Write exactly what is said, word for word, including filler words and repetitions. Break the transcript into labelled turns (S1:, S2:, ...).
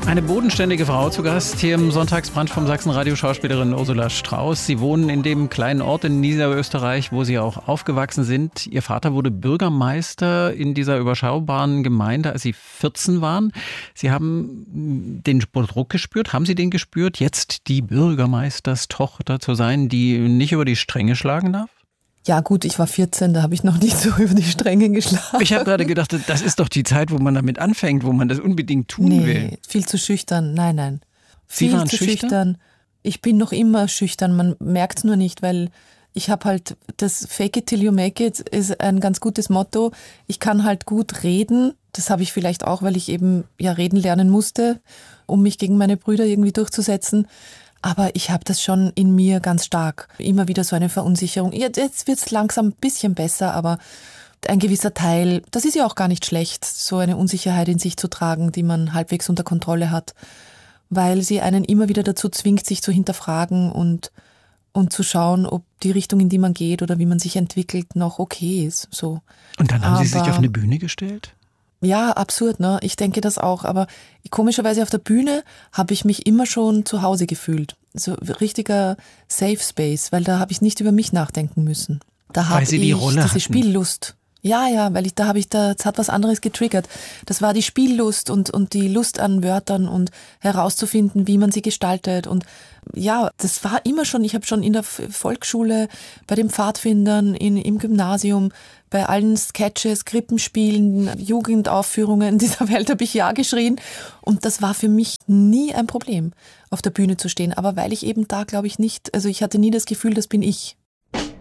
S1: Eine bodenständige Frau zu Gast hier im Sonntagsbrunch vom Sachsenradio, Schauspielerin Ursula Strauß. Sie wohnen in dem kleinen Ort in Niederösterreich, wo Sie auch aufgewachsen sind. Ihr Vater wurde Bürgermeister in dieser überschaubaren Gemeinde, als Sie vierzehn waren. Sie haben den Druck gespürt. Haben Sie den gespürt, jetzt die Bürgermeisterstochter zu sein, die nicht über die Stränge schlagen darf?
S2: Ja gut, ich war vierzehn, da habe ich noch nicht so über die Stränge geschlagen.
S1: Ich habe gerade gedacht, das ist doch die Zeit, wo man damit anfängt, wo man das unbedingt tun
S2: nee,
S1: will.
S2: Nee, viel zu schüchtern. Nein, nein.
S1: Sie
S2: viel
S1: waren
S2: zu
S1: schüchtern?
S2: schüchtern. Ich bin noch immer schüchtern, man merkt es nur nicht, weil ich habe halt, das Fake it till you make it ist ein ganz gutes Motto. Ich kann halt gut reden, das habe ich vielleicht auch, weil ich eben ja reden lernen musste, um mich gegen meine Brüder irgendwie durchzusetzen. Aber ich habe das schon in mir ganz stark. Immer wieder so eine Verunsicherung. Jetzt wird es langsam ein bisschen besser, aber ein gewisser Teil, das ist ja auch gar nicht schlecht, so eine Unsicherheit in sich zu tragen, die man halbwegs unter Kontrolle hat. Weil sie einen immer wieder dazu zwingt, sich zu hinterfragen und, und zu schauen, ob die Richtung, in die man geht oder wie man sich entwickelt, noch okay ist. So.
S1: Und dann haben
S2: aber,
S1: Sie sich auf eine Bühne gestellt?
S2: Ja, absurd, ne? Ich denke das auch. Aber komischerweise auf der Bühne habe ich mich immer schon zu Hause gefühlt. So richtiger Safe Space, weil da habe ich nicht über mich nachdenken müssen. Da habe ich
S1: Sie die Rolle
S2: diese
S1: hatten.
S2: Spiellust. Ja, ja, weil ich da habe ich da, das hat was anderes getriggert. Das war die Spiellust und und die Lust an Wörtern und herauszufinden, wie man sie gestaltet. Und ja, das war immer schon, ich habe schon in der Volksschule, bei den Pfadfindern, in, im Gymnasium, bei allen Sketches, Krippenspielen, Jugendaufführungen dieser Welt habe ich ja geschrien. Und das war für mich nie ein Problem, auf der Bühne zu stehen. Aber weil ich eben da, glaube ich, nicht, also ich hatte nie das Gefühl, das bin ich.